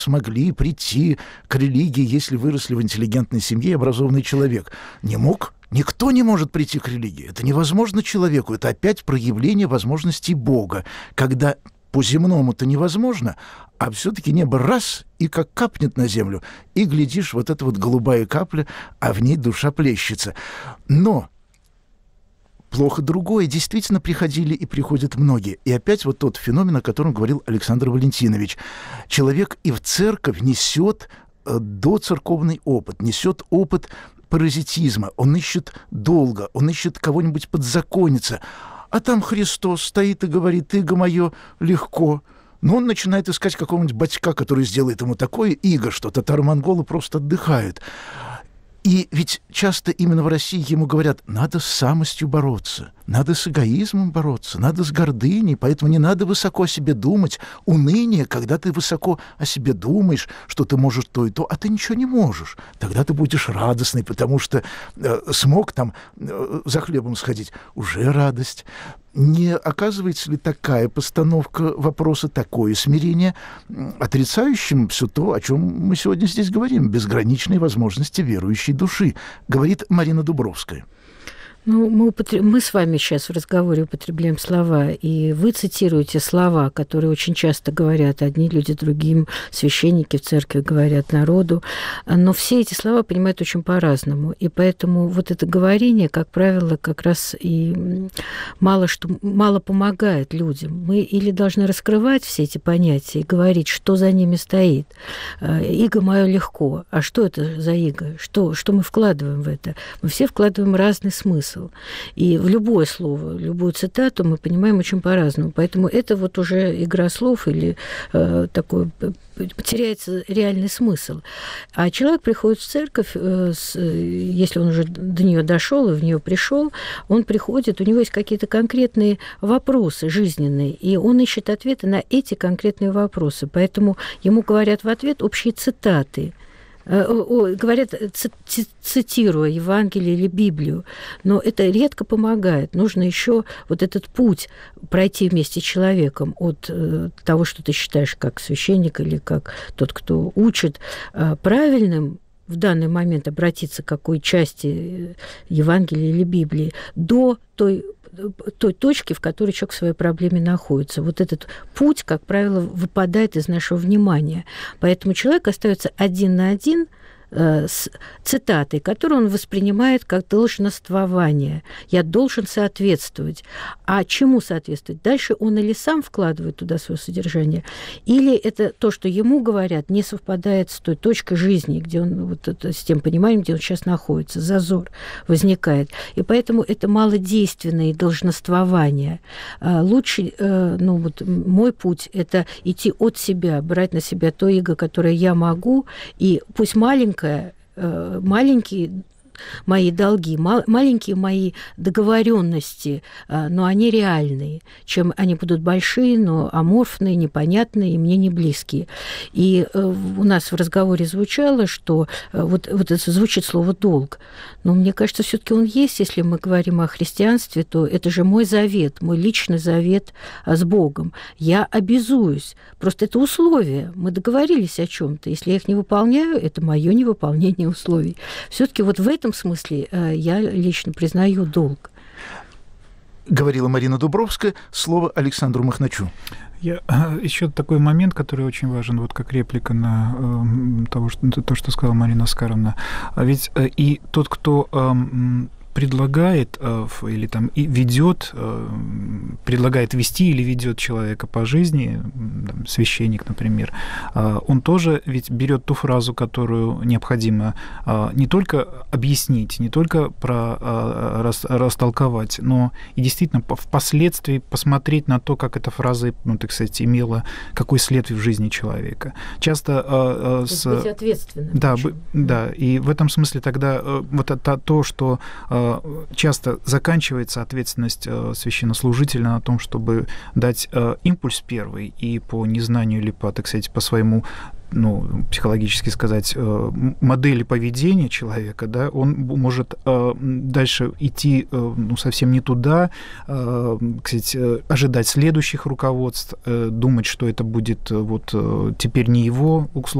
смогли прийти к религии, если выросли в интеллигентной семье и образованный человек. Не мог? Никто не может прийти к религии. Это невозможно человеку. Это опять проявление возможностей Бога. Когда по-земному-то невозможно, а все-таки небо раз и как капнет на землю, и глядишь, вот эта вот голубая капля, а в ней душа плещется. Но плохо другое. Действительно приходили и приходят многие. И опять вот тот феномен, о котором говорил Александр Валентинович. Человек и в церковь несет доцерковный опыт, несет опыт паразитизма. Он ищет долга, он ищет кого-нибудь подзакониться. А там Христос стоит и говорит: «Иго мое легко». Но он начинает искать какого-нибудь батька, который сделает ему такое иго, что татаро-монголы просто отдыхают. И ведь часто именно в России ему говорят: надо с самостью бороться, надо с эгоизмом бороться, надо с гордыней, поэтому не надо высоко о себе думать. Уныние, когда ты высоко о себе думаешь, что ты можешь то и то, а ты ничего не можешь. Тогда ты будешь радостный, потому что смог там за хлебом сходить. Уже радость. Не оказывается ли такая постановка вопроса, такое смирение отрицающим все то, о чем мы сегодня здесь говорим, безграничные возможности верующей души, говорит Марина Дубровская? Ну, мы с вами сейчас в разговоре употребляем слова, и вы цитируете слова, которые очень часто говорят одни люди другим, священники в церкви говорят народу, но все эти слова понимают очень по-разному, и поэтому вот это говорение, как правило, как раз и мало помогает людям. Мы или должны раскрывать все эти понятия и говорить, что за ними стоит. Иго мое легко. А что это за иго? Что мы вкладываем в это? Мы все вкладываем разный смысл. И в любое слово, любую цитату мы понимаем очень по-разному. Поэтому это вот уже игра слов или такой теряется реальный смысл. А человек приходит в церковь, если он уже до нее дошел и в нее пришел, он приходит, у него есть какие-то конкретные вопросы жизненные, и он ищет ответы на эти конкретные вопросы. Поэтому ему говорят в ответ общие цитаты. Говорят, цитируя Евангелие или Библию, но это редко помогает. Нужно еще вот этот путь пройти вместе с человеком от того, что ты считаешь как священник или как тот, кто учит, правильным в данный момент обратиться к какой части Евангелия или Библии, до той точки, в которой человек в своей проблеме находится. Вот этот путь, как правило, выпадает из нашего внимания. Поэтому человек остается один на один с цитатой, которую он воспринимает как долженствование. Я должен соответствовать. А чему соответствовать? Дальше он или сам вкладывает туда свое содержание, или это то, что ему говорят, не совпадает с той точкой жизни, где он, вот это, с тем пониманием, где он сейчас находится. Зазор возникает. И поэтому это малодейственное долженствование. Лучше, мой путь – это идти от себя, брать на себя то иго, которое я могу, и пусть маленькие мои долги, маленькие мои договоренности, но они реальные, чем они будут большие, но аморфные, непонятные и мне не близкие. И у нас в разговоре звучало, что вот это звучит слово «долг». Но мне кажется, все-таки он есть, если мы говорим о христианстве, то это же мой завет, мой личный завет с Богом. Я обязуюсь. Просто это условия. Мы договорились о чем-то. Если я их не выполняю, это мое невыполнение условий. Все-таки вот в этом смысле я лично признаю долг. Говорила Марина Дубровская. Слово Александру Махначу. Еще такой момент, который очень важен, вот как реплика на то, что сказала Марина Оскаровна. Ведь и тот, кто предлагает или там и ведет, предлагает вести или ведет человека по жизни, там, священник, например, он тоже ведь берет ту фразу, которую необходимо не только объяснить, не только растолковать, но и действительно впоследствии посмотреть на то, как эта фраза, так сказать, имела какой след в жизни человека. Часто быть ответственным. Да, и в этом смысле тогда вот это то, что часто заканчивается ответственность священнослужителя на том, чтобы дать импульс первый, и по незнанию или по, так сказать, по своему, психологически сказать, модели поведения человека, да, он может дальше идти совсем не туда, кстати, ожидать следующих руководств, думать, что это будет теперь не его, условно